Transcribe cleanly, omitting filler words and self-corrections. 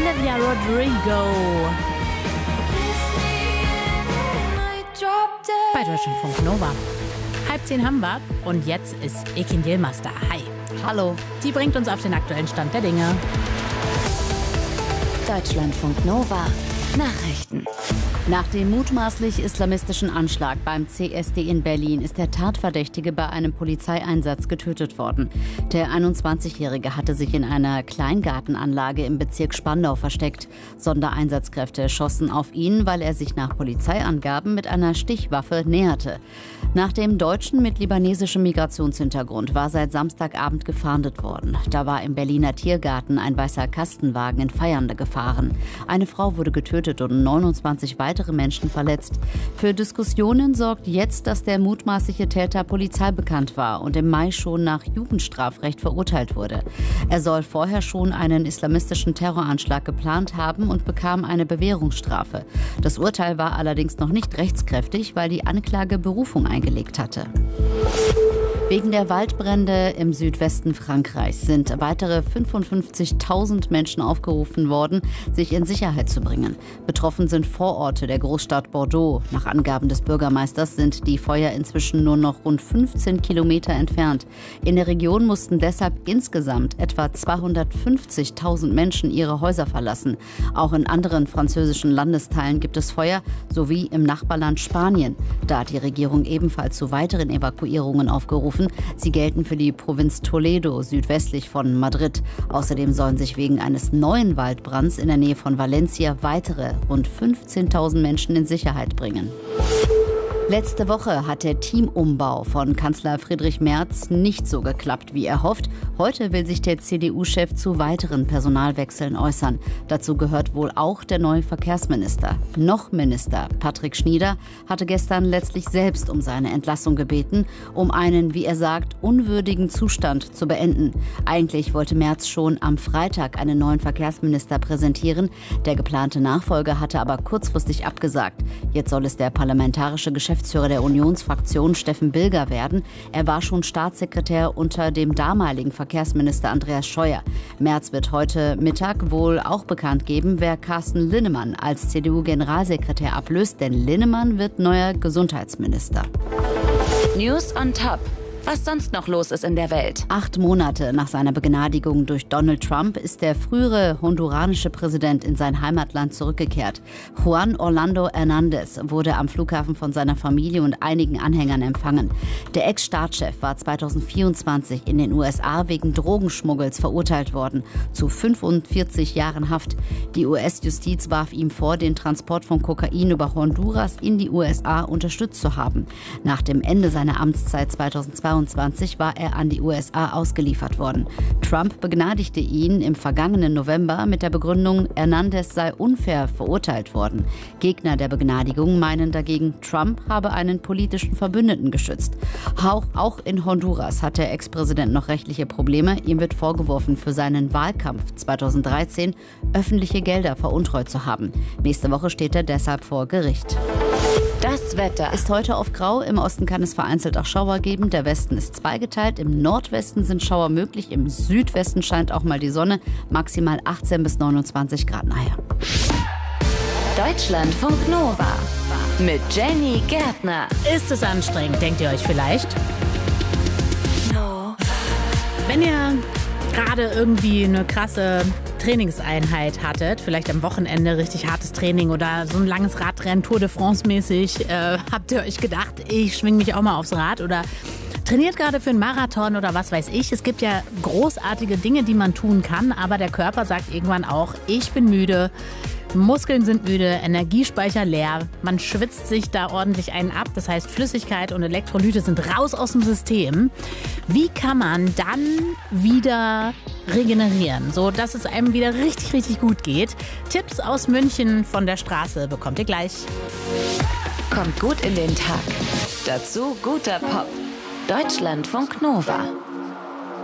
Olivia Rodrigo. Bei Deutschlandfunk Nova. 9:30 haben wir und jetzt ist Ekin Yilmaz da. Hi. Hallo. Die bringt uns auf den aktuellen Stand der Dinge. Deutschlandfunk Nova. Nachrichten. Nach dem mutmaßlich islamistischen Anschlag beim CSD in Berlin ist der Tatverdächtige bei einem Polizeieinsatz getötet worden. Der 21-Jährige hatte sich in einer Kleingartenanlage im Bezirk Spandau versteckt. Sondereinsatzkräfte schossen auf ihn, weil er sich nach Polizeiangaben mit einer Stichwaffe näherte. Nach dem Deutschen mit libanesischem Migrationshintergrund war seit Samstagabend gefahndet worden. Da war im Berliner Tiergarten ein weißer Kastenwagen in Feiernde gefahren. Eine Frau wurde getötet und 29 weitere Menschen verletzt. Für Diskussionen sorgt jetzt, dass der mutmaßliche Täter polizeibekannt war und im Mai schon nach Jugendstrafrecht verurteilt wurde. Er soll vorher schon einen islamistischen Terroranschlag geplant haben und bekam eine Bewährungsstrafe. Das Urteil war allerdings noch nicht rechtskräftig, weil die Anklage Berufung eingelegt hatte. Wegen der Waldbrände im Südwesten Frankreichs sind weitere 55.000 Menschen aufgerufen worden, sich in Sicherheit zu bringen. Betroffen sind Vororte der Großstadt Bordeaux. Nach Angaben des Bürgermeisters sind die Feuer inzwischen nur noch rund 15 Kilometer entfernt. In der Region mussten deshalb insgesamt etwa 250.000 Menschen ihre Häuser verlassen. Auch in anderen französischen Landesteilen gibt es Feuer, sowie im Nachbarland Spanien. Da hat die Regierung ebenfalls zu weiteren Evakuierungen aufgerufen. Sie gelten für die Provinz Toledo südwestlich von Madrid. Außerdem sollen sich wegen eines neuen Waldbrands in der Nähe von Valencia weitere rund 15.000 Menschen in Sicherheit bringen. Letzte Woche hat der Teamumbau von Kanzler Friedrich Merz nicht so geklappt, wie er hofft. Heute will sich der CDU-Chef zu weiteren Personalwechseln äußern. Dazu gehört wohl auch der neue Verkehrsminister. Noch Minister Patrick Schnieder hatte gestern letztlich selbst um seine Entlassung gebeten, um einen, wie er sagt, unwürdigen Zustand zu beenden. Eigentlich wollte Merz schon am Freitag einen neuen Verkehrsminister präsentieren. Der geplante Nachfolger hatte aber kurzfristig abgesagt. Jetzt soll es der parlamentarische Geschäftsführer der Unionsfraktion Steffen Bilger werden. Er war schon Staatssekretär unter dem damaligen Verkehrsminister Andreas Scheuer. Merz wird heute Mittag wohl auch bekannt geben, wer Carsten Linnemann als CDU-Generalsekretär ablöst, denn Linnemann wird neuer Gesundheitsminister. News on Top. Was sonst noch los ist in der Welt. 8 Monate nach seiner Begnadigung durch Donald Trump ist der frühere honduranische Präsident in sein Heimatland zurückgekehrt. Juan Orlando Hernández wurde am Flughafen von seiner Familie und einigen Anhängern empfangen. Der Ex-Staatschef war 2024 in den USA wegen Drogenschmuggels verurteilt worden, zu 45 Jahren Haft. Die US-Justiz warf ihm vor, den Transport von Kokain über Honduras in die USA unterstützt zu haben. Nach dem Ende seiner Amtszeit 2022 war er an die USA ausgeliefert worden. Trump begnadigte ihn im vergangenen November mit der Begründung, Hernández sei unfair verurteilt worden. Gegner der Begnadigung meinen dagegen, Trump habe einen politischen Verbündeten geschützt. Auch in Honduras hat der Ex-Präsident noch rechtliche Probleme. Ihm wird vorgeworfen, für seinen Wahlkampf 2013 öffentliche Gelder veruntreut zu haben. Nächste Woche steht er deshalb vor Gericht. Das Wetter Ist heute oft grau, im Osten kann es vereinzelt auch Schauer geben. Der Westen ist zweigeteilt, im Nordwesten sind Schauer möglich, im Südwesten scheint auch mal die Sonne, maximal 18 bis 29 Grad. Naja. Deutschlandfunk Nova mit Jenny Gärtner. Ist es anstrengend, denkt ihr euch vielleicht? No. Wenn ihr gerade irgendwie eine krasse Trainingseinheit hattet, vielleicht am Wochenende richtig hartes Training oder so ein langes Radrennen, Tour de France mäßig, habt ihr euch gedacht, ich schwing mich auch mal aufs Rad oder trainiert gerade für einen Marathon oder was weiß ich. Es gibt ja großartige Dinge, die man tun kann, aber der Körper sagt irgendwann auch, ich bin müde. Muskeln sind müde, Energiespeicher leer, man schwitzt sich da ordentlich einen ab, das heißt Flüssigkeit und Elektrolyte sind raus aus dem System. Wie kann man dann wieder regenerieren, so dass es einem wieder richtig, richtig gut geht? Tipps aus München von der Straße bekommt ihr gleich. Kommt gut in den Tag. Dazu guter Pop. Deutschlandfunk Nova.